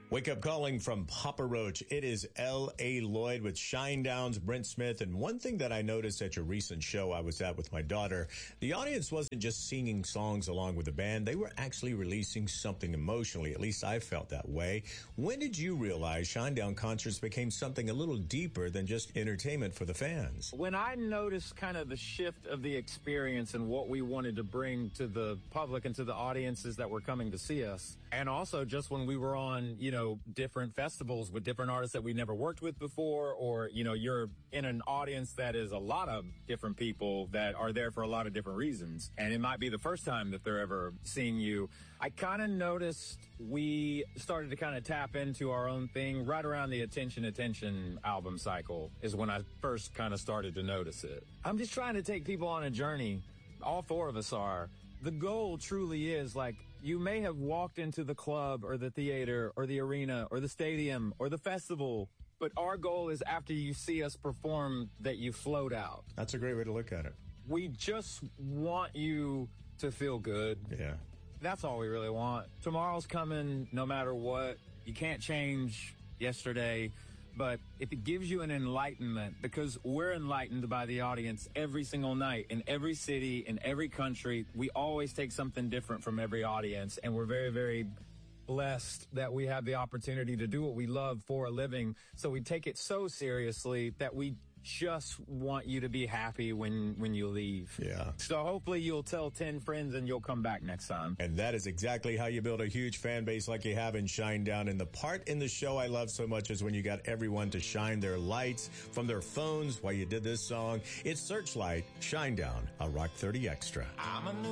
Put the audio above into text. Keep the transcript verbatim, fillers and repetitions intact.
Wake Up Calling from Papa Roach. It is L A. Lloyd with Shinedown's Brent Smith. And one thing that I noticed at your recent show I was at with my daughter, the audience wasn't just singing songs along with the band. They were actually releasing something emotionally. At least I felt that way. When did you realize Shinedown concerts became something a little deeper than just entertainment for the fans? When I noticed kind of the shift of the experience and what we wanted to bring to the public and to the audiences that were coming to see us, and also just when we were on, you know, different festivals with different artists that we never worked with before, or, you know, you're in an audience that is a lot of different people that are there for a lot of different reasons. And it might be the first time that they're ever seeing you. I kind of noticed we started to kind of tap into our own thing right around the Attention Attention album cycle is when I first kind of started to notice it. I'm just trying to take people on a journey. All four of us are. The goal truly is, like, you may have walked into the club or the theater or the arena or the stadium or the festival, but our goal is after you see us perform that you float out. That's a great way to look at it. We just want you to feel good. Yeah. That's all we really want. Tomorrow's coming no matter what. You can't change yesterday. But if it gives you an enlightenment, because we're enlightened by the audience every single night in every city, in every country, we always take something different from every audience. And we're very, very blessed that we have the opportunity to do what we love for a living. So we take it so seriously that we just want you to be happy when, when you leave. Yeah. So hopefully you'll tell ten friends and you'll come back next time. And that is exactly how you build a huge fan base like you have in Shinedown. And the part in the show I love so much is when you got everyone to shine their lights from their phones while you did this song. It's Searchlight, Shinedown, on Rock thirty Extra. I'm a